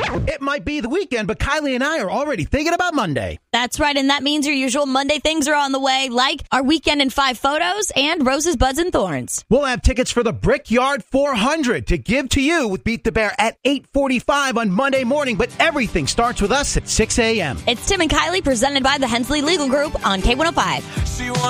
It might be the weekend, but Kylie and I are already thinking about Monday. That's right, and that means your usual Monday things are on the way, like our Weekend in 5 photos and Roses, Buds, and Thorns. We'll have tickets for the Brickyard 400 to give to you with Beat the Bear at 8:45 on Monday morning, but everything starts with us at 6 a.m. It's Tim and Kylie presented by the Hensley Legal Group on K105.